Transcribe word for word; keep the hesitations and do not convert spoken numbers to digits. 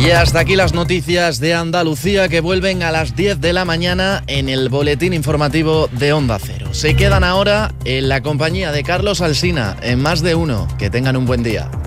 Y hasta aquí las noticias de Andalucía, que vuelven a las diez de la mañana en el boletín informativo de Onda Cero. Se quedan ahora en la compañía de Carlos Alsina, en Más de Uno. Que tengan un buen día.